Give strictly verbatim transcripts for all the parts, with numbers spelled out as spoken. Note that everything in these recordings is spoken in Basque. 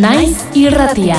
Naiz irratia.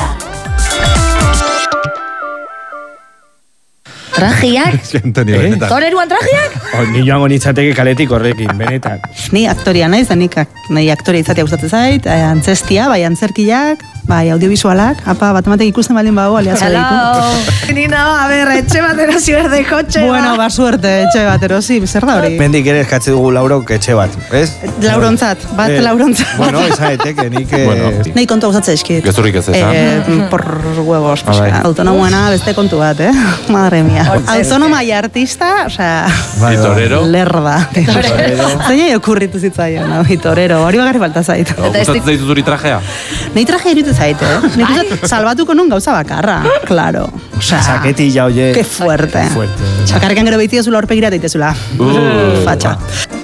Trajeak? Eh? Toreruan trajeak? Oh, ni joango nintzateke kaletik horrekin, benetan. Ni aktoria naiz, nik nahi aktoria izatea gustatzen zait, eh, antzestia, bai antzerkiak, bai audiovisualak, apa, bat ematek ikusten baldin bago, aliaz Hello. Ni no, a ver, etxe bat erosi berde kotxe. Bueno, ba, suerte, etxe bat erosi, zer da hori? Mendik ere eskatze dugu Laurok etxe bat, ez? Laurontzat, bat Eh, laurontzat. Bueno, esaeteke, nik... Eh, Bueno. Nahi kontu gustatzen eskit. Gezurrik ez ez, Eh, por huevos, pues, bai. autonomoena beste kontu bat, eh? Madre mia. Autonoma y artista, o sea... bai, Y torero. Lerda. Zainai okurritu zitzaion, no? Y torero, hori bagarri falta zait. Gustatzen zaitu zuri trajea? Nei traje iruditzen zait, eh? Nik uste salbatuko nun gauza bakarra, claro. O sea, Saketilla, oie. qué fuerte. Qué fuerte. Bakarrikan gero behitziozula horpegira daitezula. Uh, Fatxa.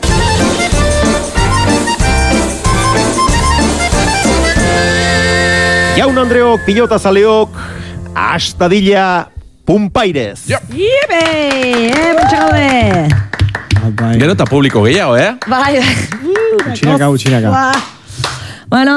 Jaun Andreok, pilotazaleok, astadilla pumpairez. Ibe, eh, mentxagaude. Bai. Gero eta publiko gehiago, eh? Bai, Utxinaka, utxinaka. bueno.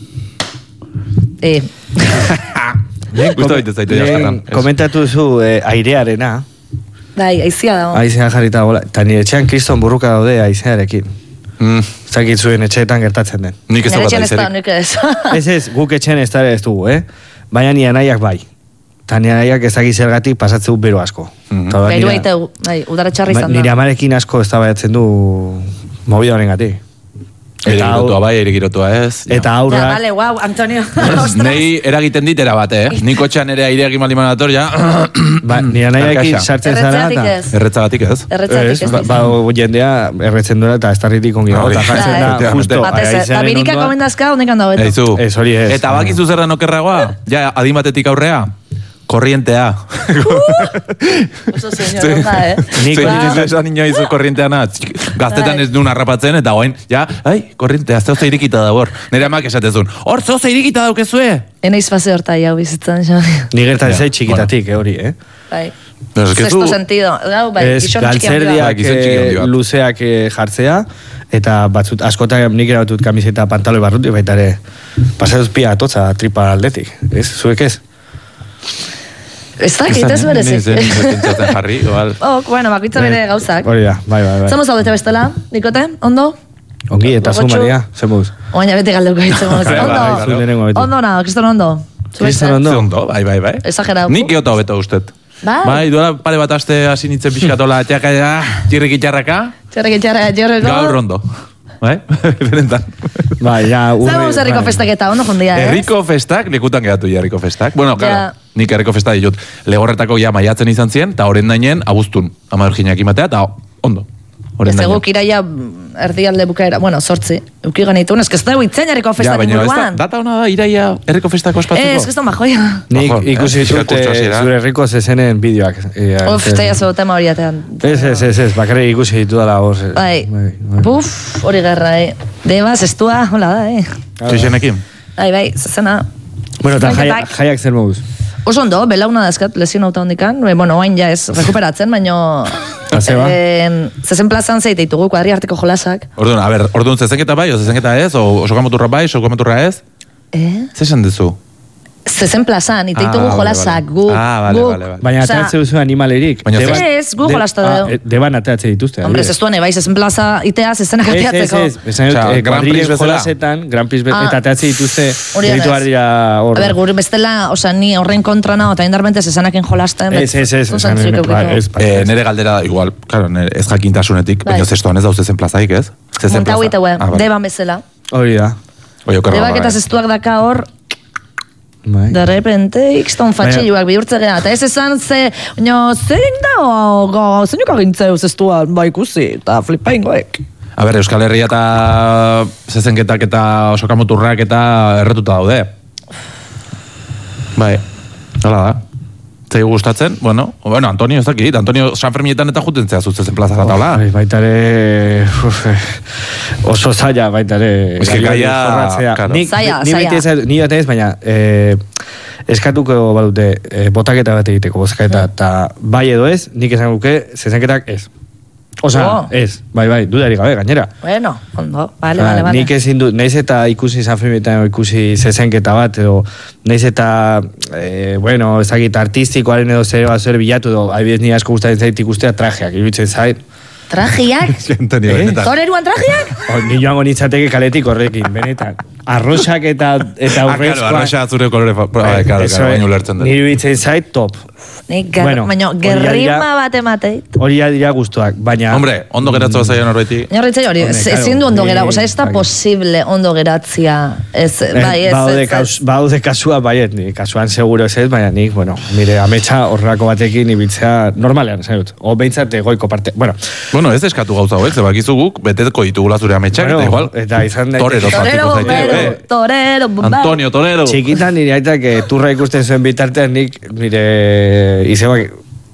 Eh, Gusta baita zaitu jaskaran. Komentatu zu eh, airearena, bai, aizia dago. aizean jarrita gola, eta nire etxean kriston burruka daude aizearekin. Mm, Zakit zuen etxeetan gertatzen den. nik ez Nere daukat etxean ez da, aizerik. nik ez. Ez ez, guk etxean ez da ez dugu, eh? Baina nire anaiak bai. Eta nire anaiak ezagit zergatik pasatzeu bero asko. Mhm. Ta orduan Beru nire- aiteu, bai, udaretxarra izan Nire da. amarekin asko eztabaidatzen du movida horengatik. Ere Eta girotua hau- bai, ere girotua ez. Eta Ja, aurrak... vale, guau, Antonio. Nei eragiten dit era bat, eh? Niko etxean ere airea egin maliman dator, ja. Ba, nire anaiakin Karkaxa. sartzen zara Erretzeatik eta... ez. Erretzagatik ez. Erretzeatik Ez, ez. ba, ba, jendea erretzen duela eta estarritik ongi dago, Hori. eta jartzen Ja, da eh. justo Batez, ez, aizearen Amerika ondoan. komendazka, honekan dago. Eizu. Ez, hori ez. Eta bakizu zer da nokerragoa? Ja, adin batetik aurrea? Korrientea. Oso señor, onda, eh? Nik Zein hori- ez esan inoiz korrienteana. Gaztetan ez duen harrapatzen, eta oain, ja, ai, korrientea, zehose irikita da hor. Nire amak esatezun, hor zehose irikita daukezue. Eneiz fase horta jau bizitzen, jo. Ni gertatzen Ja, zait txikitatik, eh, hori, eh? Bai. Pero es que Sexto zu- sentido. Gau, bai, Ez, gizon txiki handi galtzerdiak Bai, gizon txiki handi eh, bat. luzeak eh, jartzea, eta batzut, askotan nik erabatut kamiseta pantaloi barruti, baita ere, pasatuz pia atotza tripa aldetik, ez? Zuek ez? Ez dakit, ez berezik. Ni zen pentsatzen jarri, igual. Oh, bueno, bakoitza bere gauzak. Hori da, bai, bai, bai. Zamo zaudete bestela, Nikote, ondo? Ongi, eta zu, Gogotxu? Maria, zer moduz? Oaina beti galdeuko ditzen moz. Bai, bai, Ondo, Zu lehenengo beti. ondo na, kriston ondo. Zu beste? Kriston ondo. Ze ondo, bai, bai, bai. Exageratu. Nik geota hobeto ustet. Bai? Bai, duela pare bat aste hasi nintzen pixkatola, txaka, ja, txirrik itxarraka, Txarrik etxarra, txarriko. gaur ondo. Bai, berentan. Bai, ja, urri... Zer herriko bai. festaketa, ondo jondia, ez? Herriko festak, lekutan geratu ja herriko festak. Bueno, Ja. claro, nik herriko festa ditut. Legorretako ja maiatzen izan zien, eta horren dainen abuztun. Ama Virginiak imatea, eta ondo. Horren Ez dainen. eguk iraia erdialde bukaera, bueno, sortzi, euki ganitun, ez que ez dugu itzen herriko Ja, festak baina ez da, inguruan. data hona da, iraia herriko festako ospatzeko. Ez, kriston bajoia. Nik Ojo, ikusi eh, ditut irakurtso eh, hasiera. zure herriko zezenen bideoak. eh, Uf, antes. teia zo tema hori atean. Ez, ez, ez, ez, bakarrik ikusi ditudala hor. eh, Bai, bai. buf, hori gerra, eh. Deba, zestua, hola da, eh. Txixenekin. Bai, bai, zezena. Bueno, eta jaiak, Zuzenketak. jaiak zer moduz? Oso ondo, belauna dazkat, lesion auta hondikan. E, bueno, oain ja ez rekuperatzen, baino... Ah, ze ba? Eh, zezen plazan zeite ditugu, kuadri arteko jolasak. Orduan, a ber, orduan zezenketa bai, o zezenketa ez, o sokamoturra bai, sokamoturra ez? Eh? Zesan duzu? Zezen plazan, ite ditugu Ah, vale, jolasak, vale. guk, Ah, vale, guk. vale, vale. Baina Osea, ateratze duzu animalerik. Baina Deban- ez, gu de- jolasta ah, dugu. eh, Deban ateratze dituzte. Hombre, adibidez. zestuan ebai, zezen plaza itea, zezenak Ez, ez, ateatzeko. ez. Esan dut, Osea, eh, Grand Prix kuadrilen bezala. jolasetan, Grand Prix bezala, Ah. eta ateratze dituzte, Hori da, deitu ez. behar dira hor. A ber, guri bestela, osa, ni horren kontra nao, eta indarbente zezenaken jolasten. Ez, ez, ez, zu esan zentrik nahi, bai, eukiko. ez, bai, Eh, ez. nere galdera, da, igual, claro, nere, ez jakintasunetik, Bai. baina zestoan ez dauz zezen plazaik, ez? Zezen Monta plaza. huite, Ah, vale. deban bezala. Hori da. Oi, okerra Debak da, eta bai. zestuak daka hor, Bai. de repente, ikston fatxeiuak bihurtze gara. Eta ez esan ze, baina zein da, go, zeinik agintzeu zestuan, ba ikusi, eta flipaingoek. A ber, Euskal Herria eta zezenketak eta sokamoturrak eta erretuta daude. Bai, hala da. Zei gustatzen, bueno, bueno, Antonio ez dakit, Antonio San Fermietan eta juten zea zuzezen plazara taula. Bai, baita ere, uf, eh, oso zaila baita ere. Ez que gaiari gaia, jorratzea. claro. Nik, Zaila, ni, zaila. beti ez, ni beti ez, baina eh, eskatuko badute eh, botaketa bat egiteko bozketa, eta bai edo ez, nik esan guke, zezenketak ez. Osa, Oh. ez, bai, bai, dudarik gabe, gainera. Bueno, ondo, vale, Osa, vale, vale. Nik ezin dut, naiz eta ikusi San Filmetan, ikusi zezenketa bat, edo naiz eta, eh, bueno, ezagit artistikoaren edo zer bat zer bilatu, edo, adibidez ni asko gustatzen zait ikustea trajeak, iruditzen zait. Trajiak? Antonio, Eh? benetan. Toreruan trajiak? O, ni joango nintzateke kaletik horrekin, benetan. Arroxak eta, eta Ah, claro, aurrezkoak. arroxa zure kolore, fa- bai, claro, Eso, claro, baina ulertzen dut. Nire iruditzen zait top. Nik, ger, Bueno, baina, hori dira- gerrima bat emateit. Hori dira guztuak, baina... Hombre, ondo geratzen zaio norbaiti. Inorritzei hori, Hombre, ez- claro, ezin du ondo ni- gera, oza, ez da bai. posible ondo geratzia. Ez, bai, ez, Baude, ez, kaus, ez. baude kasua baiet, ni kasuan seguro ez ez, baina nik, bueno, nire ametsa horrelako batekin ibiltzea normalean, zainut. O behintzat egoiko parte, bueno, Bueno, ez eskatu gauza hauek, zebakizu guk, beteko ditugula zure ametsak, Bueno, eta igual, eta izan daiteke- torero Torero, sartuko zaitez, bombero, eh? torero, bombero. Antonio, torero. txikitan nire aitak eh, turra ikusten zuen bitartean nik nire izebak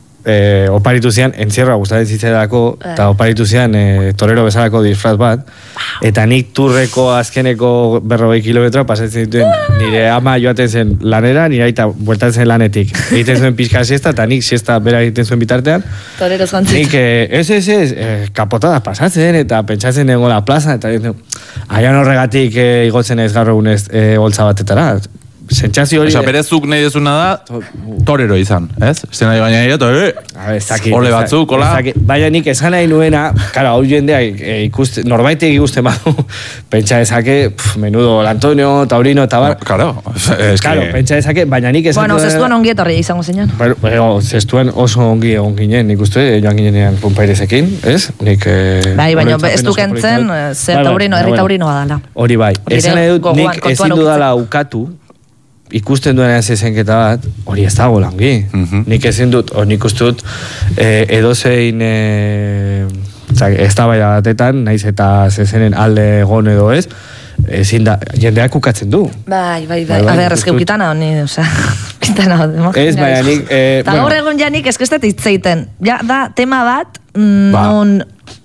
eh, oparitu zian, entzierroa gustatzen zitzaidako, eta oparitu zian eh, torero bezalako disfraz bat, eta nik turreko azkeneko berrogei kilometroa pasatzen dituen nire ama joaten zen lanera, nire aita bueltatzen zen lanetik. Egiten zuen pixka siesta, eta nik siesta bera egiten zuen bitartean, Torero zantzit. nik, eh, ez, ez, ez, eh, kapotada pasatzen, eta pentsatzen nengo la plaza, eta ditzen, aian horregatik eh, igotzen ez gaur egunez eh, holtza batetara. Sentsazio hori... Osa, berezuk nahi dezuna da, torero izan, ez? Zena gaina nire, eta, eh, A ver, ez dakit, ole ez da- batzuk, hola. ez dakit. Baina nik esan nahi nuena, kara, hau jendea e, ikuste, norbaitek ikusten badu, pentsa dezake, pf, menudo, Antonio, Taurino, eta bar. Claro, es Claro, que... pentsa dezake, baina nik esan Bueno, zestuan ongi etorri izango zinan. Bueno, bueno, zestuan oso ongi egon ginen, nik uste, joan ginenean punpairezekin, ez? Nik... Eh, Bai, baina oroitzapen ez du oso polita kentzen, dut. eh, zer Bai, bai, taurino, baina herri bueno. taurinoa dala. Hori bai, Hori esan ere nahi dut, gogoan, nik kontuan ezin dudala ukatu, ikusten duenean zezenketa bat, hori ez dago langi. Mhm. Nik ezin dut, hori nik uste dut, eh, edozein eh, ez da bai batetan, naiz eta zezenen alde egon edo ez, ezin da, jendeak ukatzen du. Bai, bai, bai. Bai, bai, A ber, ez que ikusten. ukitana honi, oza, ukitana honi. Ez, baina nik, eh, Eta bueno. gaur egun janik ez kestet hitzeiten. Ja, da, tema bat, mm, Ba. non...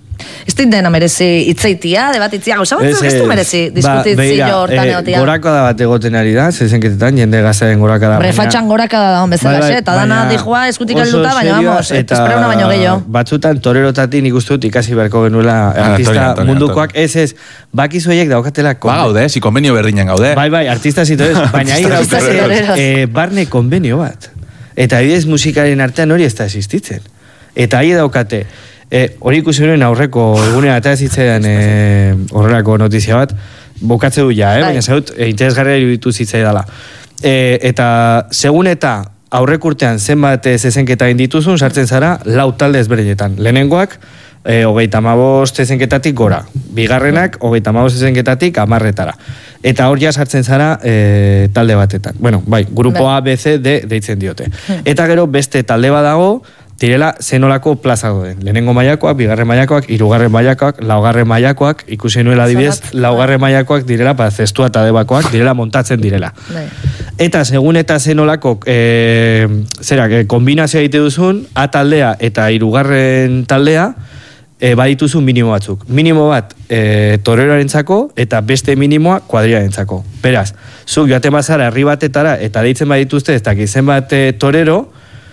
Ez dit dena merezi hitzeitia, debatitzia, gauza bat ez du merezi diskutitzio begira, hortan eh, egotia. gorakada bat egoten ari da, zezenketetan, jende gazaren gorakada. Hombre, baina- fatxan gorakada da, bezala, Bai, bai, eta dana baina dijoa eskutik oso helduta, baina serioa, vamos, espero una baino gehiago. Batzutan torerotatik nik uste dut ikasi beharko genuela Antonio, artista Antonio, mundukoak, ez ez, bakizu horiek daukatela Ba gaude, si konbenio berdinen gaude. Bai, bai, artistas y toreros, baina hi Artistas y daukate toreros. eh, barne konbenio bat. Eta adibidez musikaren artean hori ez da existitzen. Eta hi daukate, eh, hori ikusi nuen aurreko egunea eta zitzaidan eh, horrelako notizia bat, bukatze du ja, eh? Bai. baina zaut, eh, interesgarria iruditu zitzaidala. Eh, eta segun eta aurrek urtean zenbat eh, zezenketa egin dituzun, sartzen zara lau talde ezberdinetan. Lehenengoak, e, hogeita hamabost zezenketatik gora. Bigarrenak, hogeita hamabost zezenketatik amarretara. Eta hor ja sartzen zara e, talde batetan. Bueno, bai, grupo A, B, C, D deitzen diote. Eta gero beste talde badago, direla zenolako plaza dauden. Lehenengo mailakoak, bigarren mailakoak, hirugarren mailakoak, laugarren mailakoak, ikusi nuela adibidez, laugarren mailakoak direla, ba, zestua eta debakoak direla montatzen direla. Bai. Eta segun eta zenolako e, zerak, e, kombinazioa egite duzun, A taldea eta hirugarren taldea, e, badituzu minimo batzuk. Minimo bat e, toreroarentzako eta beste minimoa kuadriarentzako. Beraz, zuk joaten bazara herri batetara eta deitzen badituzte ez dakit zenbat e, torero,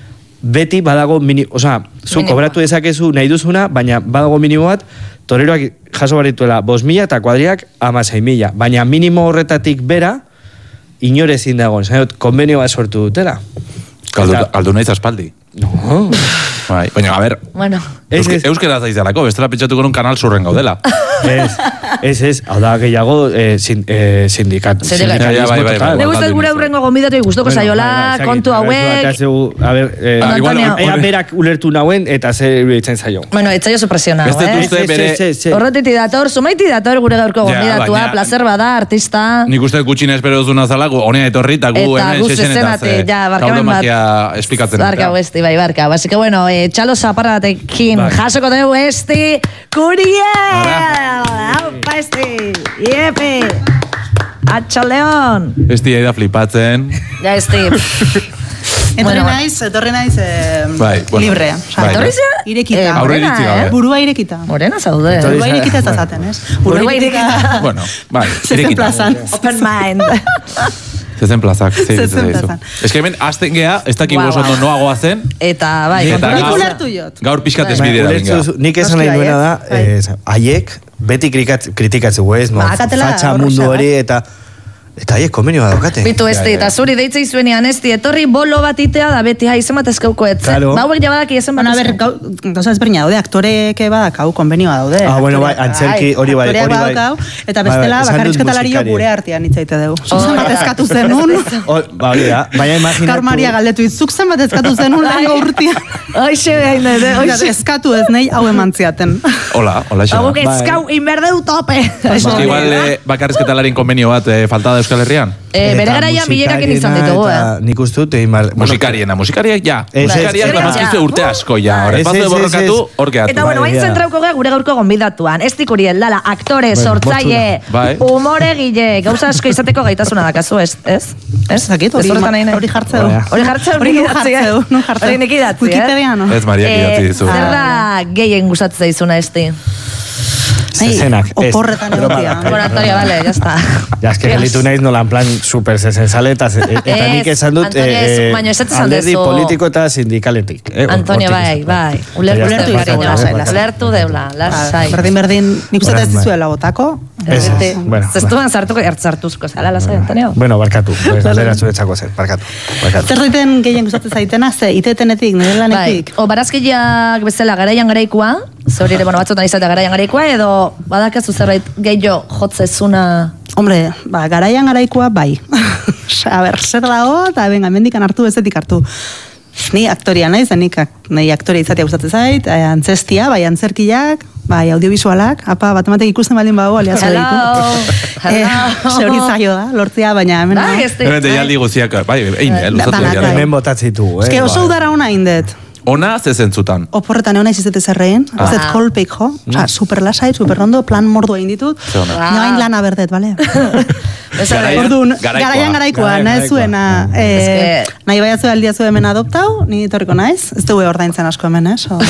beti badago mini, osea, zu Minimoa. kobratu dezakezu nahi duzuna, baina badago minimo bat, toreroak jaso barituela bost mila eta kuadriak hamasei mila. Baina minimo horretatik bera, inore ezin dagoen, zaiot, konbenio bat sortu dutela. Galdu, Eta- galdu nahiz aspaldi. No. Bai, baina, a ber, Bueno, Ez, euske, ez. euskera zaizalako, bestela pentsatuko nun kanal zurren gaudela. Ez, ez, ez, hau da gehiago eh, sin, eh, sindikat, Sindikat. Ja, ja, bai, bai, total. ne bai. guztet gure aurrengo gonbidatu gustoko Bueno, saiola, bai, bai, kontu zakit, hauek. a ver, a ver, eh, Ah, igual, Antonio. ea berak ulertu nauen eta zer iruditzen zaio. Bueno, etzaio supresionau, Beste eh? duzte bere... Ez, ez, ez, ez. Horretiti dator, sumaiti dator gure gaurko Ja, gonbidatua, baina- placer bada, artista. Nik uste gutxin espero duzuna zala, gu honea etorri, eta gu Eta hemen gu sesen eta zezenate, ja, barkamen bat. tauromakia esplikatzen. Barka, besti, bai, barka. Así que bueno, eh, txalo zaparatekin Bai. jasoko dugu esti Curiel! Aupa esti! Iepe! Atxo León! Esti da flipatzen. Ja, esti. Etorri Bueno, naiz, etorri naiz eh, Bai, bueno. librea. Bai. Etorri zea? Irekita. Eh, Aurre morena, iritzi gabe. eh? Burua irekita. Morena zaude. Etorri Burua zea. irekita ez da zaten, ez? Burua irekita. Bueno, bai, Zezen irekita. plazan. Open mind. Zezen plazak. Zezen plazan. Ez que hemen, azten geha, ez dakik Guau, oso ondo guau. noagoa zen, Eta, bai, Eta konturatu gaur- zara. Ulertu jot. gaur pixkat Bai. ezbidea da Ulertzu, nik esan nahi Noski duena da, baietz, bai. eh, haiek beti krikat- kritikatzeu, ez? No, Ba, akatela fatxa horrexegat. mundu hori eta eta haiek konbenioa daukate. Bitu esti, eta zuri deitzei zuenean esti, etorri bolo bat itea da beti, hai, izen bat eskauko etze. Claro. Ba, hauek jabadak izen bat Bueno, a ber, eskauko. gau, gauza ezberdina daude, aktoreke badak hau konbenioa daude. Ah, bueno, bai, Aktoreak, antzerki, hori bai, aktoreak hori bai. badakau, eta Bai, bestela bai, esan dut bakarrizketalario musikariek. gure artean hitzaite dugu. Zuzen bat eskatu zenun, Oh, ba, hori da, baina imaginatu... Gaur Maria galdetu izuk zen bat eskatu zenun lehenko urtian. Aixe behin dede, aixe. Eskatu ez nahi hau emantziaten. hola, hola xe. Hauek Bai. eskau inberdeu tope. Eske igual eh, bakarrizketalarien konbenio bat eh, falta da Euskal Herrian? Eh, bere Eta garaian bileraken izan musikariena ditugu, eta eh. Nik uste dut, egin behar... Musikariena, musikariak ja. Ez, ez, Musikariak ez, damazkizu ja. urte asko ja. Ez, Horrepazu ez, de ez, borrokatu, ez. hor gehatu. Eta bueno, Bai, hain ja. zentrauko gea gure gaurko gonbidatuan. Ez tikuriel, dala, aktore, Bueno, sortzaile, Bai. umore gile, gauza asko izateko gaitasuna dakazu, ez? Ez? Ez? Zakit, hori, Ez horretan nahi nahi? hori jartzeu. Bai. Hori jartzeu, Hori nik nun idatzi, eh? jartzeu, nun jartzeu. Hori nik idatzi, eh? Wikipedian, no? Ez Mariak idatzi dizu. Zer da gehien gustatzen zaizuna esti? Zezenak, ez. Oporretan Broma egotia. da. Bueno, Antonio, vale, ya está. Ja, eske gelitu naiz nola, en plan, super zezen sale, eta, ze- eta Ez, nik esan dut, Antonio, ez, baina ez esan alderdi dezu. politiko eta sindikaletik. Eh, Antonio, hortik bai, izan. bai. Ulertu Ja, deula, lasai, cariño. lasai, lasai. Ulertu deula, lasai. Berdin, berdin, nik uste ez Orain, bai. dizuela botako. Ez, Eh, ez, bueno, Zestuan sartuko, ertzartuzko, zala, lasai, Antonio? Bueno, barkatu, ez, aldera zuretzako zen, barkatu, barkatu. Zer daiten gehien gustatzen zaitena, ze itetenetik, nire Bai, lanetik. o barazkiak bezala garaian garaikoa, zori ere, bueno, batzutan izatea garaian garaikoa, edo badakazu zerbait gehiago jotzezuna... Hombre, ba, garaian garaikoa bai. A ber, zer dago, eta benga, mendikan hartu, bezetik hartu. Ni aktoria naiz, da nik ak- nahi aktoria izatea gustatzen zait, eh, antzestia, bai antzerkiak, bai audiovisualak, apa, bat ematek ikusten baldin bago, aliazu Hello, ditu. hello. Eh, Zeuri zaio da, lortzea, baina hemen... Bai, no. ez Hemen deialdi guztiak, bai, egin, eh, luzatu Danak, deialdi. bai. Hemen botatzitugu, eh? Eske oso udara ona indet. Ona zezentzutan. Oporretan egon naiz izate zerrein, Ah. ez dut kolpeik jo, oza, super lasai, super ondo, plan mordu egin ditut, Ze ona. noain lana berdet, bale? Garaian- Orduan, garaikoa. garaian garaikoa, Garaian nahi garaikoa. zuena, Mm. eh, Eske- nahi baiatzu aldia zu hemen adoptau, ni etorriko naiz, ez dugu ordaintzen asko hemen, ez? O...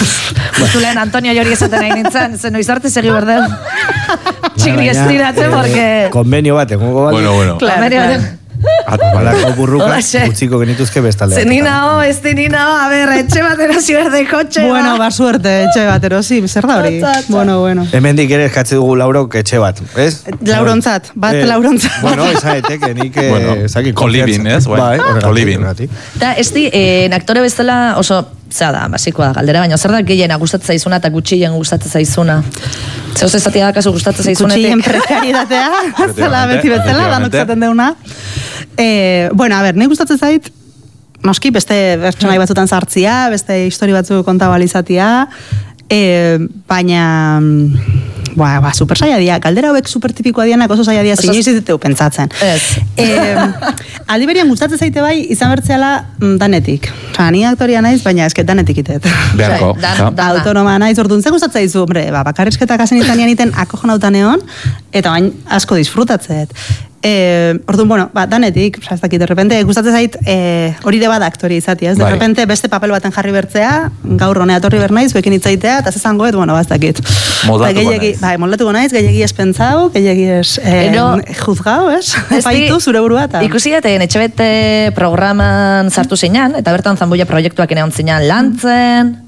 Zulen Antonio jori esaten nahi nintzen, zen noiz arte segi berdeu. Txikri Baina, estiratzen, eh, porque... Konbenio bat, egongo bat. Bueno, bueno. Claro, Convenio claro. bat. Balako burruka, Holaxe. utziko genituzke bestalde. Ze ni nao, ez di ni nao, a ber, etxe bat erosi berde kotxe. Bueno, ba suerte, etxe bat erosi, zer da hori? Atza, atza. Bueno, bueno. Hemendik ere eskatze dugu laurok etxe bat, ez? Laurontzat, bat Eh, laurontzat. Bueno, esaeteke, nik... eh, Bueno, ezakit, coliving, konfiantza. ez? Bueno, Bai, horregatik, coliving. horregatik. Eta ez di, eh, aktore bezala oso, zera da, basikoa da galdera, baina zer da gehiena gustatzen zaizuna eta gutxien gustatzen zaizuna. Zeus ezatia da kasu gustatzen Gutxien zaizunetik. prekarietatea, zela beti bezala, danok Efectivamente. zaten deuna. Eh, bueno, a ber, nahi gustatzen zait, noski beste pertsonai batzutan sartzia, beste histori batzu kontabalizatia, eh, baina... Ba, ba, super saia dia. Galdera hauek super tipikoa dianak oso saia dia, Oso- zinioiz diteu pentsatzen. Ez. Eh, aldi berian gustatzen zaite bai, izan bertzeala mm, danetik. Osa, ni aktoria naiz, baina esket danetik itet. Beharko. Bai, dan- ja. dan- Autonoma naiz, orduan, ze gustatzen zaizu, hombre, ba, bakarrizketak hasen izan iten akojonauta neon, eta bain asko disfrutatzeet. Eh, orduan, bueno, ba, danetik, oza, ez dakit, de repente, gustatzen zait, eh, hori de bada aktoria izatia, ez? De Bai. repente, beste papel baten jarri bertzea, gaur honea torri bernaiz, bekin itzaitea, eta zezangoet, bueno, ba, ez dakit. Moldatuko Eta gehiegi- naiz. Bai, moldatuko naiz, gehiagi ez pentsau, gehiagi ez eh, Ero- juzgau, ez? Ez di- Paitu zure burua, eta... Ikusi daten etxebete programan sartu zeinan, eta bertan zanbuia proiektuak enean zeinan lantzen,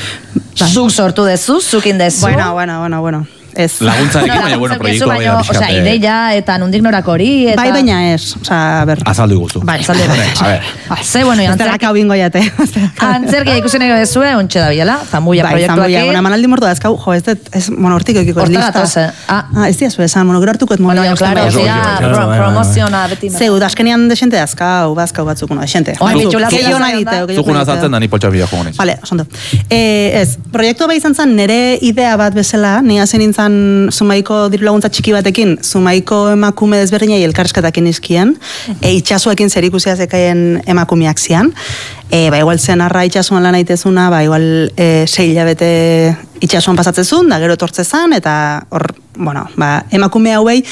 zuk sortu dezu, zuk indezu. Bueno, bueno, bueno, bueno. Ez. Laguntzarekin, baina, bueno, proiektu bai da Osea, pixkat, eh, ideia eta nundik norak hori, eta... Bai, baina ez, osea, a ber. Azaldu iguzu. Bai, Zalde, A ver. Ze, bueno, Ez dela antzerki, kau bingo jate. antzerkia ikusi nahi dezue, ontxe da biela, zambuia Bai, proiektuak zambuia, egin. bueno, manaldi mortu da, ezkau, jo, ez dut, ez, bueno, hortik eukiko ez Hortara lista. toz, eh? Ah. ah, ez diazu esan, bueno, gero hartuko ez Bueno, molia. claro, Oso, ja, oso, claro, pro- bai, bai. promoziona beti. Zeu, da azkenean desente azkau, bazkau batzuk, bueno, desente. Oain Batzuk, bitxula gehiago zela nahi zaion da. diteu, gehiago Zukuna nahi diteu. azaltzen da ni potxa bila joan Vale, osondo. Eh, ez, proiektua bai izan zen nire idea bat bezala, ni hasi nintzen Zumaiko diru laguntza txiki batekin, Zumaiko emakume desberdinei elkarrizketakin izkien, e, itxasuekin zerikusia zekaien emakumeak zian. E, ba, igual zen arra itxasuan lan aitezuna, ba, igual e, sei hilabete itxasuan pasatzezun, da gero etortzezan, eta hor, bueno, ba, emakume hauei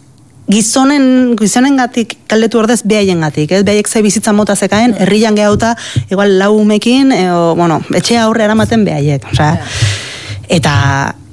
gizonen, gizonengatik kaldetu ordez behaiengatik, ez? Behaiek ze bizitza mota zekaen, herrian gehauta, igual lau umekin, e, o, bueno, etxea aurre eramaten behaiek, osea. Eta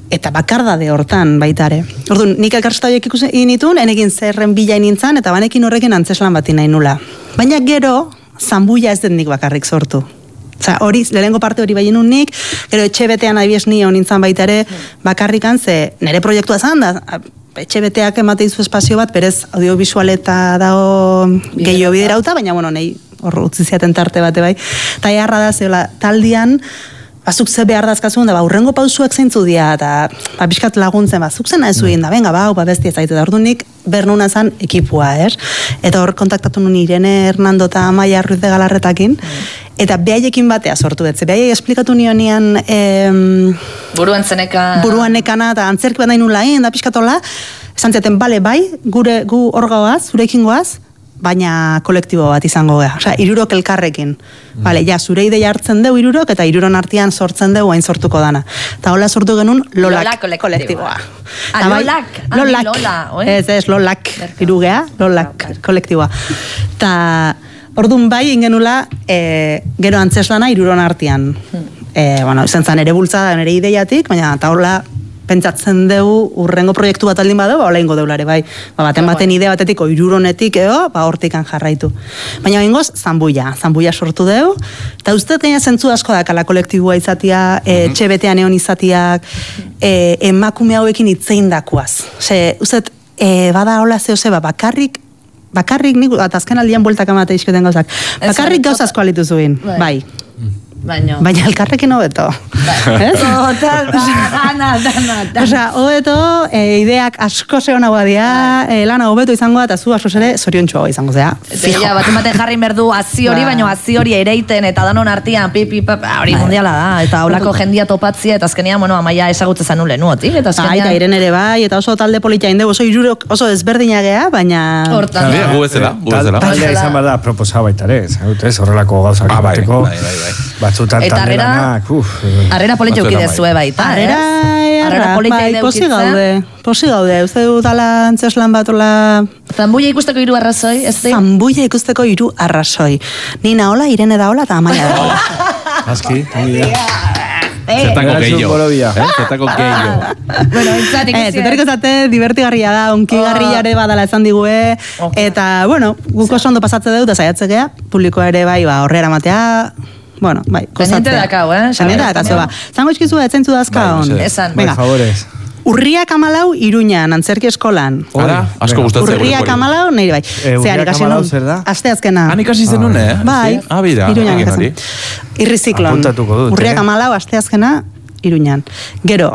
eta bakardade hortan baitare. Orduan, nik elkarrizketa horiek ikusi nituen, enekin zerren bila nintzen, eta banekin horrekin antzeslan bati nahi nula. Baina gero, zanbuia ez den nik bakarrik sortu. Osa, hori, lehenengo parte hori bai nik, gero etxe betean abies ni honintzan baitare, bakarrikan, ze nire proiektua zan da, etxe beteak emate izu espazio bat, berez audiovisualeta dago gehiago biderauta, baina, bueno, nahi hor utzi ziaten tarte bate bai. Ta eharra da, zeola, taldian, bazuk ze behar dazkazun, da, ba, urrengo pausuak zeintzu dia, eta, ba, pixkat laguntzen, ba, zuk zena ez zuen, da, venga, ba, ba, bestia zaitu, da, ordunik, bernuna zan ekipua, er? Eta hor kontaktatu nun Irene Hernando eta Amaia Ruiz de Galarretakin, eta behaiekin batea sortu dut, ze behaiek esplikatu nionian em, buruan zeneka... buruan nekana, eta antzerki bat nahi nula egin, da pixkatola, esan ziaten, bale, bai, gure, gu hor goaz, zurekin goaz, baina kolektibo bat izango gara. Osea, hirurok elkarrekin. Mm. Vale, ja, zure ideia hartzen deu hirurok eta hiruron artean sortzen deu hain sortuko dana. Eta hola sortu genuen Lolak, Lolak kolektiboa. Ah, Lolak? Ah, Lolak. Lola, oi? Ez, ez, Lolak. Hirugea, Lolak kolektiboa. Eta orduan bai ingenula e, gero antzeslana hiruron artean. Hmm. E, bueno, izan zan ere bultzada, nere ideiatik, baina eta hola pentsatzen dugu urrengo proiektu bat aldin badeu, ba, hola ingo deulare, bai. Ba, baten baten idea batetik, hiruronetik, eo, ba, hortikan jarraitu. Baina ingoz, zanbuia, zanbuia sortu deu, eta uste teina zentzu asko dakala kolektibua izatia, e, txe betean egon izatiak, e, emakume hauekin itzein dakuaz. Ose, uste, e, bada hola zeo zeba, bakarrik, bakarrik, nik, eta azken aldian bueltak amate izketen gauzak, bakarrik gauz asko alitu zuen, bai. Baina. Baina elkarrekin hobeto. Bai. Total, dana, dana, dana. Osea, hobeto, e, ideak asko zehonagoa dira, e, lana hobeto izango da, eta zu asko ere zoriontsuagoa izango zera. Fijo. Ja, bat ematen jarri berdu azi hori, baina azi hori ereiten, eta danon artian, pipi, pipi, hori mundiala da, eta holako jendia topatzia, eta azkenian, bueno, Amaia esagutze zanu lehenuotik, eta azkenian... Eta iren ere bai, eta oso talde politia indegu, oso irurok oso ezberdinagea, baina... Hortan. Ja, gu bezala, gu bezala. Taldea izan bada proposa baita ere, ez, horrelako gauzak Ah, bai, egiteko. bai, bai, bai. Batzutan Eta talde harrera- lanak, uf. Arrera politxo Batzuetan ukidezue baita, Arrera, ez? Arrera erra, politxo bai, posi gaude, posi gaude, uste du dala antzeslan bat ola... Zambuia ikusteko hiru arrazoi, ez di? Zambuia ikusteko hiru arrazoi. Nina hola, Irene da hola, eta Amaia da hola. Aski, ongi da. Zertako Geratzen gehiago. borobia. Eh? Zertako gehiago. Bueno, entzat Ez, ikusi. etorriko zate, divertigarria da, onkigarriare badala esan digue, eta, bueno, guk oso ondo pasatze dut, da saiatze gea, publikoa ere bai, ba, horrera matea, bueno, bai, Pendiente dakau, eh? Pendiente dakau, ba. Zango izkizu, etzentzu dazka Bai, hon. mesedez. Esan. Bai, Venga. favorez. Urriak amalau Iruñan, antzerki eskolan. Ara, asko Venga. gustatzen Urriak amalau, nire bai. Eh, urriak Zean, ikasi hamalau nun, zer da? aste azkena. Han ikasi zenun, eh? Bai, Ah, bira, Iruñan egin ikasi. hori. Irriziklon. Apuntatuko dut, Urriak eh? amalau, aste azkena, Iruñan. Gero,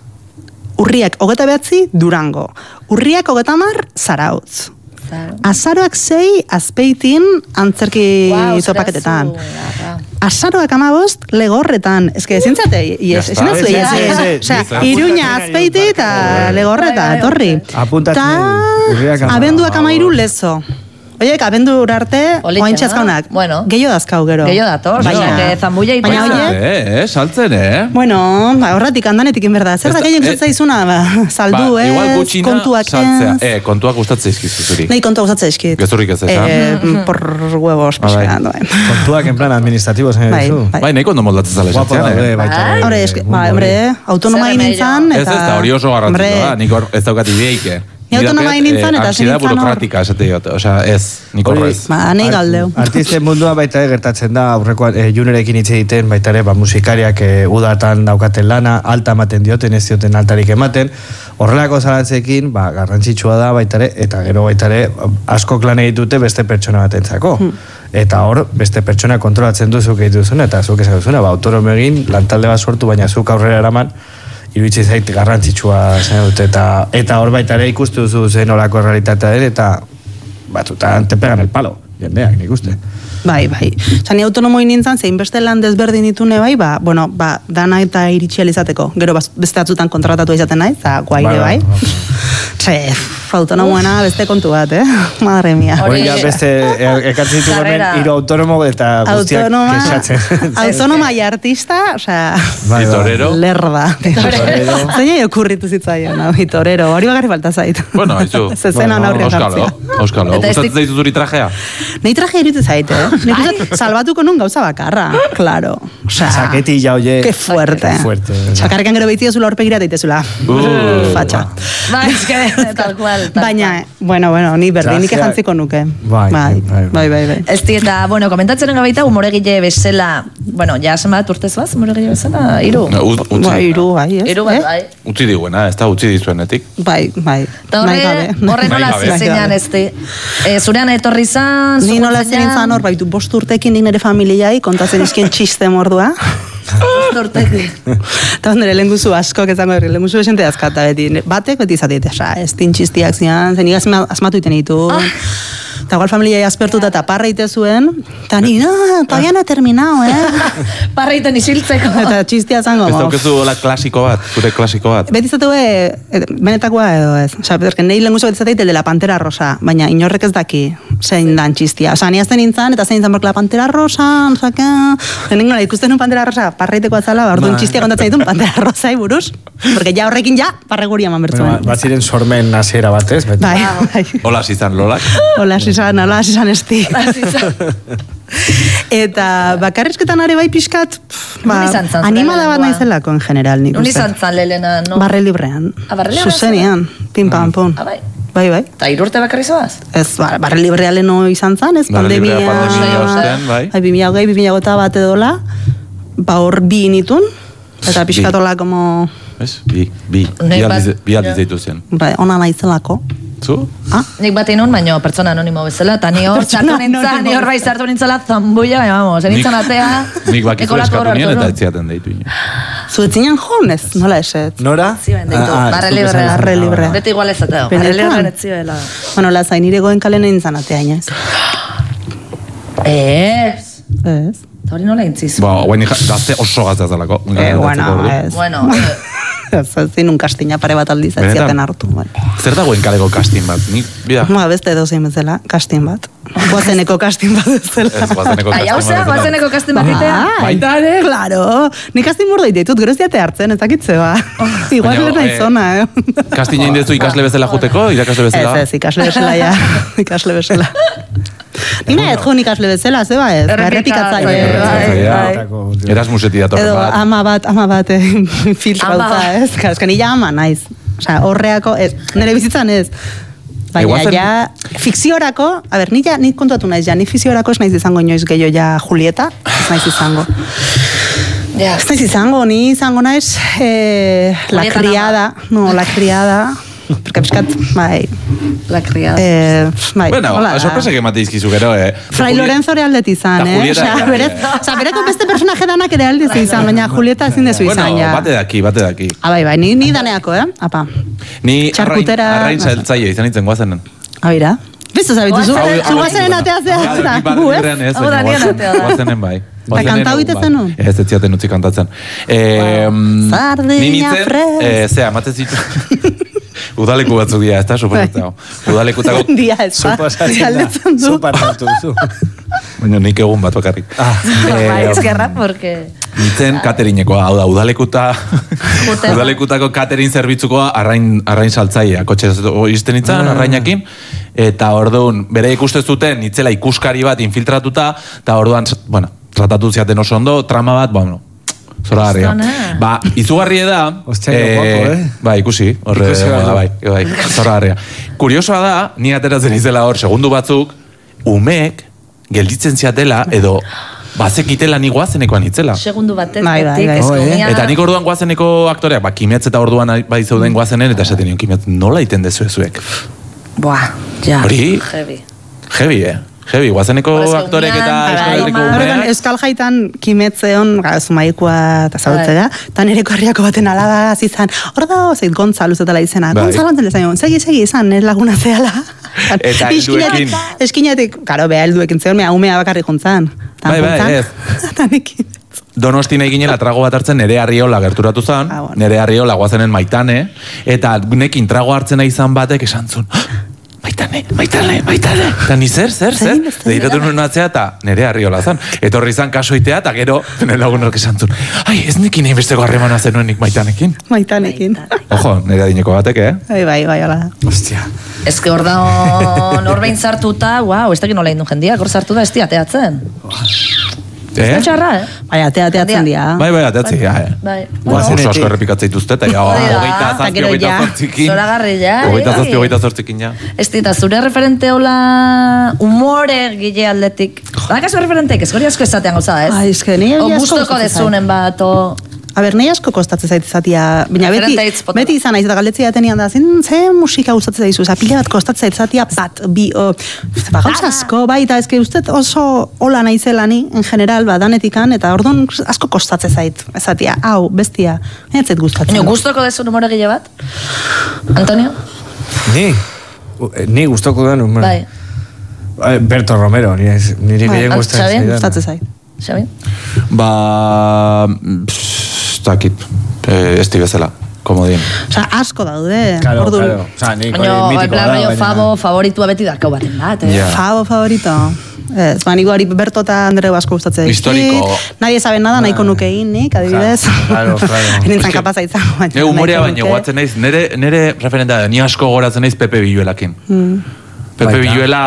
urriak hogeta behatzi, Durango. Urriak hogeta mar, Zarautz. Azaroak zei, Azpeitin, antzerki Wow, topaketetan. zerazu, Azaroak amabost, Legorretan. Ez que, zintzate, Ya ezin está. dazu, Ez, ez, ez, ez. Osea, Dice. Iruña, Azpeiti eta Legorreta, Bai, bai, etorri. Apuntatzen dut, urriak Ta, hamalau. abenduak amairu lezo. Oiek, abendu arte, Politxa, oain txazkaunak. bueno. Gehiago dazkau gero. Gehiago dator, Baina- baina que zambuia Baina ikusten. oie- Eh, eh, saltzen, eh? Bueno, ba, horratik andanetik inberda. Zer Ez da da- gehien eh, zaizuna, ba, saldu, ba, ez, igual gutxina kontuak saltzea. ez. Eh, kontuak gustatzen izkizu zuri. Nei kontua gustatzen eskit. Gezurrik ez, eh? Eh, por huevos, Ah, bai. pixka, noen. Kontuak en plan administratibo zen Bai, duzu. bai. Bai, nahiko ondo moldatzen zala Guapo esatzen, daude eh? baita ere, Hombre, eske, mundu ba, hori. hombre, autonoma Zer nintzen, remedio. eta... Ez ez da, hori oso garrantzitsua da, Hombre, nik hor ez daukat ideike. Ni autonoma nintzen, eta ansiedad zen nintzen hor. burokratika esate diot, osea, ez, nik Hori- horrez. Ba, nahi galdeu. Artisten mundua baita ere gertatzen da, aurrekoan e, junerekin hitz egiten, baita ere, ba, musikariak e, udatan daukaten lana, alta ematen dioten, ez dioten altarik ematen, horrelako zalantzekin, ba, garrantzitsua da baita ere, eta gero baita ere, askok lan egitute beste pertsona batentzako. Eta hor, beste pertsona kontrolatzen duzuk egiten duzuna, eta zuk esan duzuna, ba, autonom egin, lantalde bat sortu, baina zuk aurrera eraman, iruditzen zait garrantzitsua zen dute, eta, eta hor baita ere ikustu duzu zen olako realitatea den, eta batzutan te pegan el palo, jendeak, nik uste. Bai, bai. Osa, ni autonomoi nintzen, zein beste lan desberdin ditune bai, ba, bueno, ba, dana eta iritsi izateko. Gero bas- beste atzutan kontratatu izaten naiz, eta guaire bai. Txe, autonomoena beste kontu bat, eh? Madre mia. Hori ja beste, ekartzen ditu hemen Karrera. hiru autonomo eta guztiak Autonoma, kexatzen. autonoma y artista, osea, Bai, bai. Torero. lerda. Torero. Zainai okurritu zitzaion, hau, torero. Hori bagarri falta zait. Bueno, haizu. Zezena Bueno, aurrean Euskalo, jartzea. Euskalo. Eta ez Gustatzen dik- zaitu zuri trajea? Nei traje iruditzen zaite, eh? Nik uste salbatuko nun gauza bakarra, claro. Osea, Saketilla, oie. Qué fuerte. Qué fuerte. Sakarrekan gero behitzio zula horpegira daitezula. Uh. Fatxa. Bai, eske, tal cual. tal Baina, bueno, bueno, ni berdin nik Trajea- jantziko nuke. Bai, bai, bai, bai, bai. bai. Ez di, eta, bueno, komentatzen gabaita, humoregile bezala, bueno, ja zenbat urtez baz, humoregile bezala, hiru. No, ut- utzi. Bai, iru, bai, ez? Hiru bat, eh? bai. Utzi diguena, ez da utzi dizuenetik. Bai, bai. Eta Nahi horre, gabe. horre Nahi nola gabe. zizenean ez di. E, zurean etorri zan, Ni nola zugutzen zen nintzen hor, baitu bost urtekin nik nire familiai, kontatzen izkien txiste mordua. Bost urtekin. Eta nire lehen guzu asko, kezango herri, lehen guzu esente azkata beti. Batek beti izateet, esa, ez tintxistiak zian, zen asma, asmatu iten ditu. Eta igual familiai aspertuta eta parra ite zuen, eta ni, no, todavía no he terminado, eh? Parreiten isiltzeko. Eta txistia zango. Ez daukezu hola klasiko bat, zure klasiko bat. Beti izateu, e, benetakoa edo ez. Osa, berken nahi lehen guzu beti izateit, el de la pantera rosa, baina inorrek ez daki zein dan txistia. Osa, ni azten nintzen, eta zein nintzen bork la pantera rosa, osaka... Genik nola, ikusten un pantera rosa, parraiteko atzala, orduan txistia kontatzen ditun pantera rosa buruz. Porque ja horrekin ja, parreguri eman bertzuen. Bueno, bat ziren sormen hasiera batez, beti. Bai, bai. Hola zizan lolak. Hola, Sisan, hola, Sisan esti. Eta bakarrizketan are bai pixkat, pff, ba, Nun izan zan, zure animada bat lehenengoa? naizelako en general, nik Nun uste. izan zan lehena, no? Barre librean. Ah, barre librean Zuzenean, pim pam pum. Ah, bai. Bai, bai. Eta irurte bakarri zoaz? Ez, ba, barre librea leno izan zan, ez, Barre pandemia... librea pandemia Bai, ostean, bai. Bai, bi mila hogei, bi mila gota bat edola, ba hor bi initun, eta pixkatola como, Ez? Bi, bi, Nik bi bat- aldiz, bi aldiz ja. deitu zen. bai, ona naizelako. Zu? Ah? Nik bat inun, baino pertsona anonimo bezala, eta ni hor Pertsona sartu nintzen, anonimo. ni hor bai sartu nintzela zambuia, baina vamos, enintzen atea... Nik bakizu ekolako eskatu hor nien hartu eta du. etziaten deitu ino. Zuetzinen jonez, nola eset? Nora? Ziben deitu, Ah, ah, barre zuk librea. esan- Barre librea. Beti igual ezateo, barre Benetan? librea netzioela. Bueno, lazai, nire goen kalen nintzen atea, inez. Ez. Ez. Eta hori nola intzizu? Ba, guain gazte oso gazte azalako. Eh, bueno, ez. Bueno, eh, Ez, ez zinun kastina pare bat aldiz ez Benetan? ziaten hartu. Bai. Zer dagoen kaleko casting bat? Ni, bida. Ba, beste edo zein bezala, kastin bat. Guazeneko kastin bat bezala. Ez, guazeneko Ai, hau casting zea, bat. guazeneko kasten bakitea. Baita ere? Claro, nik kastin mordo ditut, gero ziate hartzen, ez dakitze ba. Igual Baina, lehen nahi eh, zona, eh. Casting egin dezu ikasle bezala juteko, irakasle bezala? Ez, ez, ikasle bezala ja, ikasle bezala. Ni nahi ez jo ikasle bezala, zeba ez, errepikatzaile. Bai, bai. Erasmuseti datorren Edo bat. ama bat, ama bat eh, filtro Ama hauta, bat. ez? Claro, eska nila ama naiz. Osea, horreako, ez, nire bizitzan ez. Baina Igual zen- ja, fikziorako, a ber, ni ja, ni kontuatu naiz ja, ni fikziorako ez naiz izango inoiz gehiago ja Julieta, ez naiz izango. Ja. Ez naiz izango, ni izango naiz eh, la Julieta criada, no, la criada, porque pixkat, bai, La criada. eh, bai, Bueno, hola da. sorpresek emate izkizu gero, eh? Fray Lorenzo ere aldet izan, Ta eh? Julieta Osea, ere, bere, eh. osea, bereko beste personaje danak ere aldiz izan, baina Julieta ezin dezu izan, Bueno, ja. bate daki, bate daki. Ah, bai, bai, ni, ni daneako, eh? Apa, Ni arrain, Txarkutera- arrain zailtzaile izan nintzen guazenen. abira. Bezu zabitu zu, Guazenen- zu guazenen atea Ja, zehazta, nik barre gu, librean ez? ez, Hau baina da, nien guazen- atea da. guazenen bai. Guazenen kantau egun egiten bai. zenuen? Ez, ez ziaten utzi kantatzen. Eh, Sardina ni nintzen, fres. eh, zea, ematen zitu... Udaleku batzuk dira, ez da, suposatzea. Udalekutako... Dia ez, ba, Suposatzen da. galdetzen du. Supartatu zu. Baina nik egun bat bakarrik. Bai, Eh, eskerra, porque... Nintzen cateringekoa, hau da, udalekuta, Jutela. udalekutako catering zerbitzukoa arrain, arrain saltzailea, kotxe izten nintzen, arrainakin, eta orduan, bere ikuste zuten, nitzela ikuskari bat infiltratuta, eta orduan, bueno, tratatu ziaten oso ondo, trama bat, bueno, zora garria. Kristona. Ba, izugarrie da, Ostia, que guapo, eh? Ba, ikusi, horre, Ikusi behar bai, du. bai, bai, zora garria. Kuriosoa da, ni ateratzen izela hor, segundu batzuk, umek, gelditzen ziatela, edo, bazekitela ni guazenekoan itzela. Segundu batek, Bai, bai, betik, bai. eskumia... Eta nik orduan guazeneko aktoreak, ba, kimetz eta orduan bai zeuden guazenen, eta esaten nion, kimetz, nola iten dezu ezuek? Buah, ja. Hori? Heavy. Heavy, eh? Heavy, guazeneko Horrez, aktorek eta umean, Euskal Herriko bai, Horregan, umeak. euskal jaitan kimetzeon, gara, zumaikoa eta zautzea, eta nireko herriako baten alaba zizan, hor da, zeit Gontzaluz eta izena, Bai. Gontzalo antzele zaino, segi, segi izan, nire laguna zehala. Eta helduekin. Eskinetik, karo, beha helduekin zeon, mea umea bakarrik juntzan. Bai, bai, ez. Eta nekin. Donosti nahi ginela trago bat hartzen nere Arriola gerturatu zen, Ah, bueno. nere Arriola guazenen Maitane, eta nekin trago hartzen nahi izan batek esan zuen, Maitane, Maitane, Maitane. Eta ni zer, zer, zer? Deiratu nuen atzea eta nere Arriola zen. Etorri izan kasoitea eta gero nire lagunak esan zuen, ai, ez nekin egin besteko harremana zenuenik Maitanekin. Maitanekin. Ojo, nire adineko batek, eh? Bai, bai, bai, hola. Ostia. Ez que hor da norbein sartuta, guau, ez dakit nola indu jendiak, hor sartu da ez teatzen. Eh? Ez txarra, eh? Bai, atea teatzen dira. Bai, bai, ateatzi, ja, eh? Bai. Oso asko errepikatzea dituzte, eta ja, Hori da, hogeita eta zazpi, gero hogeita ja. zortzikin. Zoragarri, ja, Hogeita bai. zazpi, hogeita zortzikin, ja. Ez dita, zure referente hola humore gile aldetik. Badakazu referenteik, ez hori asko esatean gauza, ez? Ai, eske, ni O asko gustoko gustatzen zait. dezunen bat, o... A ber, nahi asko kostatzen zait izatia, baina beti, Referente hitz potolo. beti izan naiz eta galdetzea tenian da, zen, ze musika gustatzen zaizu, oza, pila bat kostatzen zait izatia, bat, bi, o, ba, gauza asko, bai, eta ezke uste oso hola naizela ni, en general, ba, danetikan, eta orduan asko kostatzen zait, ezatia, hau, bestia, ez zait gustatzen. Baina, gustoko dezun humore gile bat? Antonio? Ni? U- eh, Ni gustoko duen humor. Bai. Eh, Berto Romero, nire, nire Bai, gehien Xabi, gustatzen zaidana. Gustatzen zait. Xabi? Ba... pss, ez dakit, eh, esti bezala, komodin. Osa, asko daude, Claro, orduan. claro. Osa, nik hori Baina, mitikoa plan, da, baina baina- favo, favoritua beti dakau baten bat, eh? Ja. Favo favorito. Ez, ba, niko hori Berto eta Andreu asko gustatzen dizkit. Historiko. Nadie sabe nada, nahiko nuke egin nik, adibidez. Claro, claro. Nintzen kapaz aitzan. Ne humorea baina guatzen naiz, nere, nere referenta da, ni asko goratzen naiz Pepe Villuelakin. Pepe Baita. Villuela,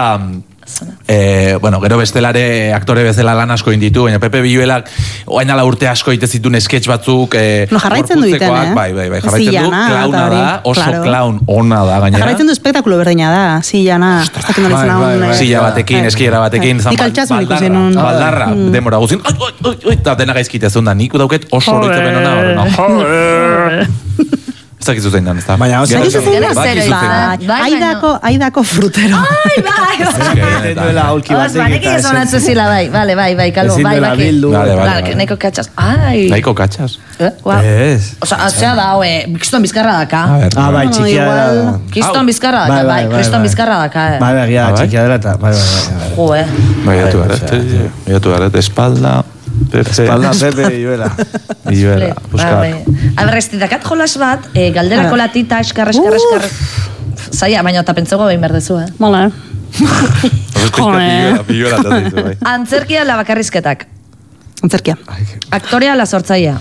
eh, bueno, gero bestelare aktore bezala lan asko inditu, baina Pepe Villuelak oain ala urte asko ite zituen sketch batzuk, eh, No, jarraitzen du iten, gorputzekoak, eh? Bai, bai, bai, jarraitzen du, Zillana, klauna eta hori, da, oso claro. clown ona da gainera. Jarraitzen du espektakulo berdina da, zillana. Ez dakit nola izan bai, hau, bai, eh, bai. Silla batekin, Bai. eskiera batekin, Bai. zan Nik altxasun ikusi baldarra, nun. baldarra, Mm. demora guzin, oi, oi, oi, oi, eta dena gaizkite zuen da, nik dauket oso oroitzapen ona, horrena. Joder. Ez dakizu zein dan, ez da. Baina, oso- Gero- Zakizu zein da? Bakizu Zero zein da. izan. Bai, Aidako, aidako frutero. Ai, bai, bai. Egiten duela aulki Os, batek banekin eta ez onatzen ezetz- zila, bai, bale, bai, bai, kalbo, Ezin bai, duela bai. bildu. Vale, vale, Vale, vale. neko katxas. Ai. Nahiko katxas. Eh, guau. Ez. Osa, azea da, hoe, kiston bizkarra daka. A ver. Ah, bai, No, txikia da. igual. Kiston bizkarra daka, bai, kriston bizkarra daka. Bai, bai, ja, Ah, bai? txikia dela eta, bai, bai, bai, bai. Jo, eh. Bai, gatu garet, gatu garet, espalda, Pepe, Espalda Pepe Villuela. Villuela, Bai, Puskar. bai. Aber, ez dakat jolas bat, eh, galderako latita, eskar, eskar, eskar. Zaila, baina eta pentsego behin berdezu, eh. Mola. Villuela, Villuela eta ditu, bai. Antzerkia la bakarrizketak. Antzerkia. Aktorea la sortzaia.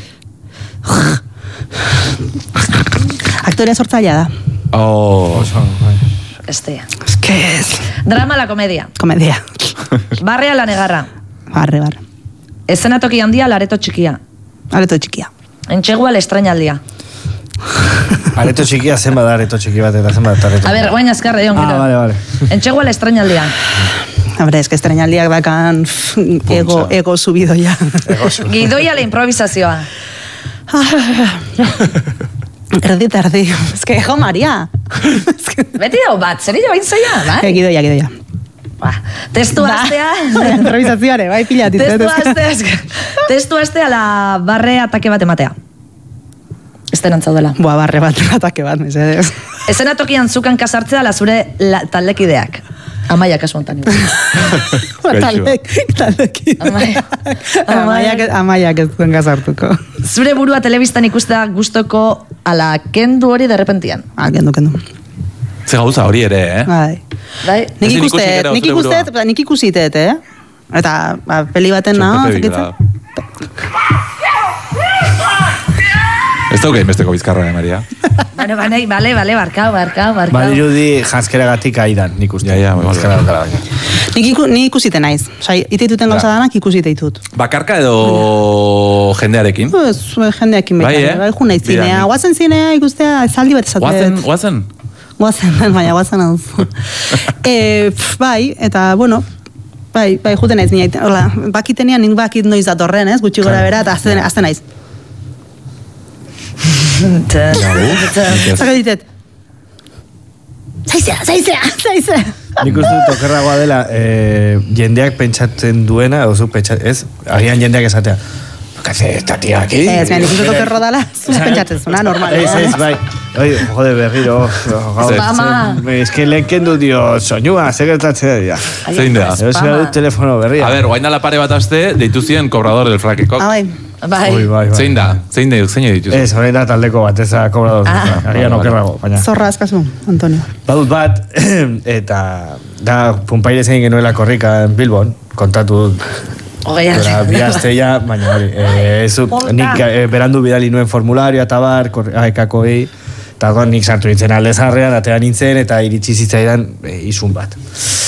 Aktorea sortzailea da. Oh, Este. Ez que ez. Drama la komedia. Komedia. Barrea la negarra. Barre, barre. Eszenatoki handia, lareto txikia. Areto txikia. Entxegua la estrainaldia. Areto txikia zenbat da areto txiki bat eta zenbat da areto. A ber, guain azkarre dion Ah, gero. vale, vale. Entxegua la estrainaldia. Hombre, es que estrenaldiak bakan pff, ego, ego subido ya. Gidoia la improvisazioa. Erdi eta erdi. Ez que, jo, Maria. Ez que... Beti dago bat, zer jo bain zoia, Eh, bai? gidoia, gidoia. Ba, testu astea... Improvisazioare, bai, pila Testu astea, testu astea la barre atake bat ematea. Estenan zaudela. Boa, barre bat, atake bat, mesedez. Ezenatokian zukan kasartzea la zure la, taldekideak. Amaia kasu hontan. Talek, taleki. Amaia. Amaiak, amaiak ez zuen gazartuko. Zure burua telebistan ikustea gustoko ala kendu hori derrepentian. Ah, kendu, kendu. ze gauza hori ere, eh? Bai. Bai? Nik Ezin ikusi ikusteet, gero nik zure burua. ikusteet, nik ikusitet, eh? Eta, ba, peli baten na, Pepe Villuela. Ez dauke besteko bizkarra, eh, Maria? Bueno, bane, bale, bale, barkau, barkau, barkau. Badirudi janskeragatik aidan, nik uste. Ja, ja, bai, bai. Janskera daukala baina. Nik, iku, ni ikusite naiz. Osea, iteituten gauza Ja. danak ikusite ditut. Bakarka edo jendearekin? Ez, jendeakin Bai, bekan. eh? Bai, jun naiz Bira, zinea. nik- Guazen zinea ikustea, zaldi bat esatet. Guazen, guazen? Guazen, baina guazen hau. e, pf, bai, eta, bueno, bai, bai, juten naiz nina. Hola, bakitenean nik bakit noiz datorren, ez? Gutxi gora bera, eta azten, azten naiz. Zaka ditet. Zaizea, zaizea, zaizea. Nik uste dut okerragoa dela eh, jendeak pentsatzen duena, edo zu pentsa, ez? Agian jendeak esatea. ¿Qué hace esta tía aquí? Ez, baina nik uste tokerro dala, zuz pentsatzen zuna, normal. Ez, ez, bai. Oi, jode berriro. Mama. Ez que lehen kendu dio soinua, segertatzea dira. Zein da? Zer dut telefono berria. A ver, guain dala pare bat aste, deitu zien kobrador del frakekok. Ah, bai. Bai. Ui, bai, bai. Zein da? Zein da? Zein ditu zien? Ez, horrein da taldeko bat, ez da kobrador. Ah. Agian okerrago, baina. Zorra azkazu, Antonio. Badut bat, eta da punpaire zein genuela korrika en Bilbon, kontatu dut. Hogei Eta bi asteia, baina hori, eh, ez, nik eh, berandu bidali nuen formularioa eta bar, aekakoi, eta doan nik sartu nintzen aldezarrean, atea nintzen, eta iritsi zitzaidan eh, izun bat.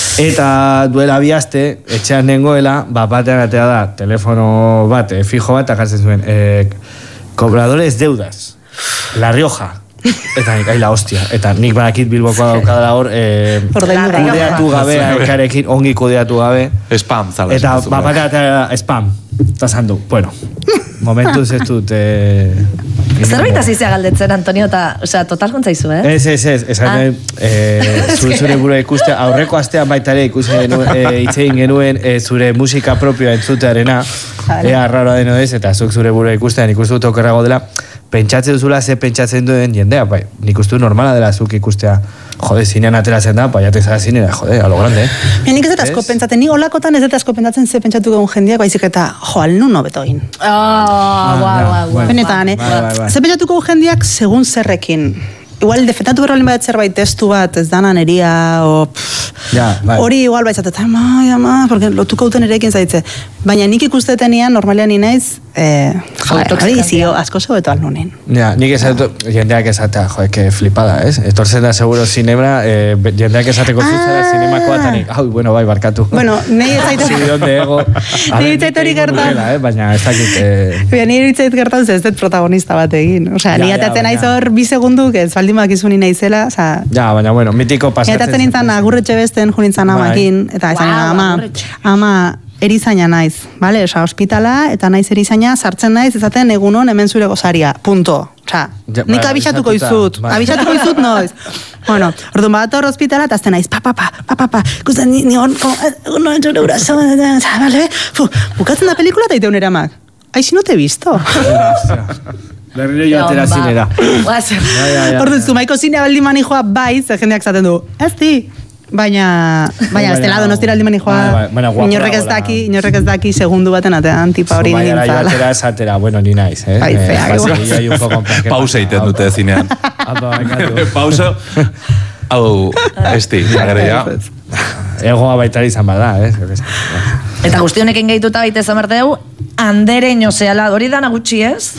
Eta duela bi aste, etxean nengoela, bat batean atea da, telefono bat, eh, fijo bat, eta jartzen zuen, eh, cobradores deudas, La Rioja. Eta nik, aila hostia. Eta nik badakit Bilbokoa daukadala hor, eh, kudeatu gabe, aekarekin, ongi kudeatu gabe. Spam, zala. Eta bapatea spam. Eta zandu, bueno, momentuz ez dut... Eh, Zerbait azizia galdetzen, Antonio, eta, osea, total kontzaizu, eh? Ez, ez, ez, ez, Ah. eh, zure, zure burua ikuste, aurreko astean baita ere ikusten genuen, eh, itzein genuen eh, zure musika propioa entzutearena, ea arraroa deno ez, eta zuk zure burua ikustean ikustu dut okerrago dela, pentsatzen duzula ze pentsatzen duen jendea, bai, nik uste du normala dela zuk ikustea, jode, zinean ateratzen da, bai, atezara zinera, jode, a lo grande, eh? Ja, nik ez dut asko Ez? pentsatzen, ni olakotan ez dut asko pentsatzen ze pentsatu geun jendeak, baizik eta, jo, alnun hobeto egin. Oh, guau, guau, guau. Benetan, eh? Bai, bai, bai. Ze pentsatuko jendeak segun zerrekin. Igual, defendatu berrolin bat zerbait testu bat, ez dana neria, o... pff, Ja, bai. Hori igual baitzat, eta ama, ama, porque lotuko uten erekin zaitze. Baina nik ikustetenean, normalean inaiz, eh, jo, hori zio, asko zegoeto alnunin. Ja, nik esatu, jendeak esatea, joe, que flipada, ez? Etortzen da seguro zinebra, eh, be- jendeak esateko zutzara Ah. zinemakoa, eta nik, hau, bueno, bai, barkatu. Bueno, nahi ez zaite... Sí, donde ego. A Niri ver, zait hori nik egingo gerta. nuela, eh? Baina ez dakit... Eh, Baina nire hitzait gertatu ez dut protagonista bat egin. Osea, Ja, ni ja, atatzen naiz baina- hor bi segunduk, ez baldin bakizuni naizela, osea... ja, baina, bueno, mitiko Ni pasatzen. atatzen nintzen agurretxe besten, jo nintzen Bai. amakin, eta esan Guau, ama, agurretxe. ama, erizaina naiz, bale? Osea, ospitala, eta naiz erizaina, sartzen naiz, ezaten egunon hemen zure gozaria, punto. Osea, Ja, nik bai, abisatuko abisatuta, izut, bai. abisatuko izut noiz. Bueno, orduan bat hor ospitala, eta azten naiz, pa, pa, pa, pa, pa, pa, ikusten ni, ni hor, egunon zure guraso, bale? Fu, bukatzen da pelikula eta iteun eramak. Ai, si no te he visto. Berriro jo atera zinera. Guaz. Ja, ja, ja. Orduan, zumaiko zine baldin mani joa bai, ze jendeak zaten du, ez di. Baina, baina, Baina- bestela donostia baldin mani Bai, bai, joa, baina guapo inorrek ez dagoela. daki, inorrek ez daki segundu baten atean, tipa hori Zumaiara jo nintzala. atera esatera, bueno, ni naiz, eh? Ai, Eh, fea, basi, igual. hay un poco en plan, ¿qué Pausa pasa? egiten dute zinean. Apa, bakatu. Pausa. Hau, esti, agerea. Egoa baita izan bada, eh? Jo que sé. Eta guzti honekin gehituta baita esan berdeu, andereño zehala, hori dana gutxi ez?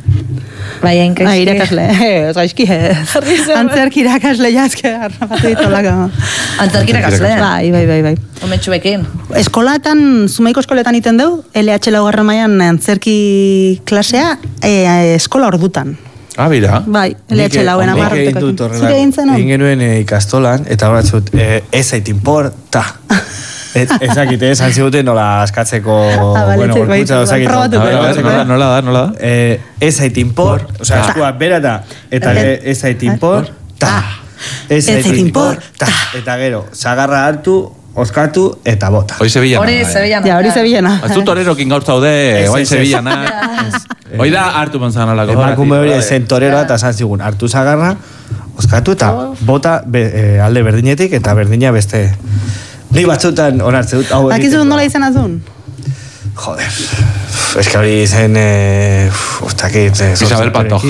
Bai, hain Ah, irakasle, ez gaizki ez. Antzerki irakasle jazke harrapatu ditolako. Antzerkira kasle. Bai, bai, bai, bai. Ometxuekin. Eskolatan, zumaiko eskoletan iten deu, L H laugarren mailan antzerki klasea, e, eskola ordutan. Ah, bira. Bai, L H lauen Nik egin amarrotekoekin. dut horrela. Zure egin zenun? Egin genuen eh, ikastolan, eta horatzut, eh, ez zait importa. Ez, ezakit, eh, esan ziguten nola askatzeko, Ah, bale, bueno, bai, bai, gorputza ezakit. probatuko. A ver, a ver, nola, nola da, nola da? Eh, ez zait import, osea, eskua bera da, eta Eh, ez zait import, ta. Ez zait import, ta. Eta gero, zagarra hartu, oskatu, eta bota. Hoi Sevillana. Hori Sevillana. Ja, hori Sevillana. Ez du torerokin gaur zaude, Ez, oain ez, ez. Sevillana. Hoi da hartu bonzan olako. Emakume hori zen toreroa, eta esan zigun, hartu zagarra, oskatu, eta bota be, eh, alde berdinetik, eta berdina beste. Ni batzutan onartze dut, hau Dakizu nola izan azun? Joder, es que hori zen, eh, ustakit... Eh, Isabel Pantoja.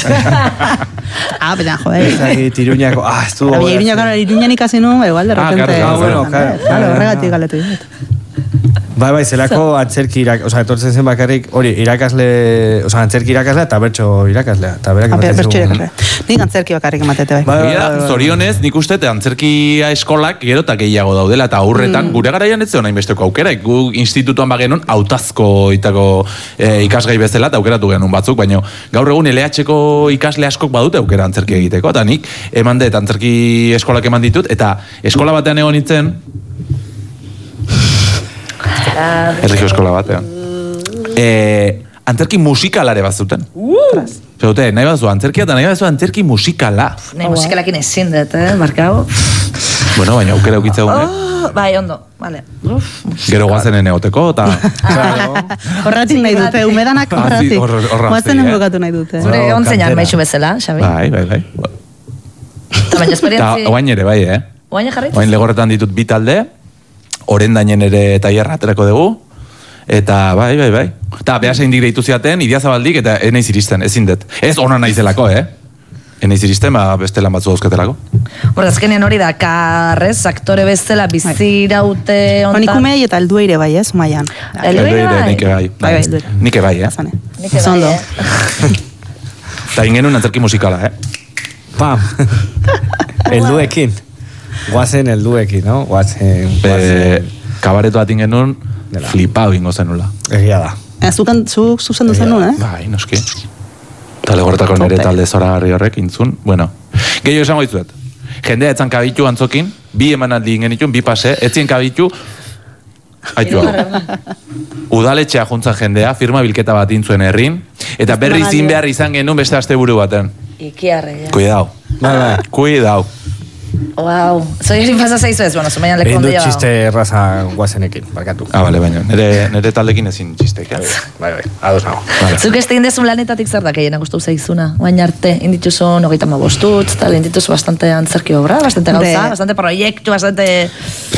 Ah, baina, joder. Ustakit, Iruñako, ah, ez du... Baina Iruña, Iruñan ikasi nu, igual de Ah, repente. claro, ah, bueno, claro, Claro, claro, horregatik claro. galetu ditut. Bai, bai, zelako antzerki irak, oza, etortzen zen bakarrik, hori, irakasle, oza, antzerki irakaslea eta bertso irakaslea, eta berak Ah, ematen bertxo zigun. irakasle. Nik antzerki bakarrik ematete bai. Bai, bai, Egia bai, da, bai. zorionez, nik uste, antzerkia eskolak gero eta gehiago daudela, eta aurretan, gure garaian ez zegoen hainbesteko aukera, gu institutuan bagenon hautazko itako eh, ikasgai bezala, eta aukeratu genuen batzuk, baina gaur egun L H-ko ikasle askok badute aukera antzerki egiteko, eta nik eman dut antzerki eskolak eman ditut, eta eskola batean egon nintzen, erregio eskola batean, eh, antzerki musikalare bat zuten. Zaute, nahi bat zu antzerkia, eta nahi bat zu antzerki musikala. Ne musikalakin ezin dut, eh, barkau. Bueno, baina aukera ukitza gune. bai, ondo, vale. Uf. Gero guazenen egoteko, eta... Horratik nahi dute, umedanak Ah, horratik. hor- horratik, Guazen eh? bukatu nahi dute. Zure Oh, ontzeinan kantera. maixu bezala, Xabi. Bai, bai, bai. Eta baina Eta esperientzi... oain ere bai, eh? Oain jarraitu? Oain legorretan ditut bi talde, orendainen ere tailerra aterako dugu, eta bai, bai, bai. Eta behasein dik deitu ziaten, idiazabaldik, eta eneiz iristen, ezin dut. Ez ona naizelako, eh? Eneiz iristen, ba, beste lan batzu dauzkatelako. Horra, azkenean hori da, karrez, aktore bezala biziraute ontan. Onikumei eta heldu ere bai, ez, Maian. Heldu ere bai? Nike bai. Bai, bai, heldu ere. Nike bai, eh? Zane. Nik bai, Zondo. eh? Eta ingenuen antzerki musikala, eh? Pam. Elduekin. Guazen elduekin, no? Guazen... Be, guazen... kabaretu bat ingenuen, Dela. flipau ingo zenula. Egia da. Ez, zukan, zuk zuzendu zenun, eh? Bai, noski. Eta legorretako nire Tope. talde zoragarri horrek intzun. Bueno, gehiago esango dizuet. Jendea etzan kabitu antzokin, bi emanaldi ingen ditun, bi pase, etzien kabitu, haitu hau. Udaletxea juntzan jendea, firma bilketa bat intzuen herrin, eta berri zin behar izan genuen beste asteburu baten. Ikiarre, ja. Cuidao. Bai, bai. Cuidao. Wow. Zoi hori pasa zaizu ez, bueno, zumaian leku Egin dut ondia. txiste erraza guazenekin, barkatu. Ah, bale, baina, nire, nire taldekin ezin txistek, eh? Bai, bai, ados nago. Vale. Zuk ez indezun lanetatik zer da, keienak gustau zaizuna. Oain arte, indituzun, hogeita ma bostut, tal, indituzu bastante antzerki obra, bastante gauza, Be- bastante proiektu, bastante...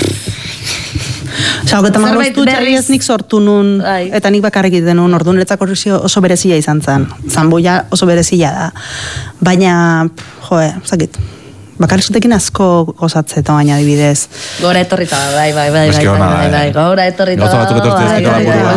Osa, hogeita Zerbait marrostu berriz- txarri ez nik sortu nun, Bai. eta nik bakarrik egiten nun, orduan niretzako oso berezia izan zen. Zanboia oso berezia da. Baina, joe, zakit, bakarrizketekin asko gozatze eta baina adibidez. Gora etorrita, bai, bai, bai, Eske bai, ona da, bai, bai, eh. gora etorrita. Gauza batzuk etortzen bai, zaizkit bai, lapurra. bai,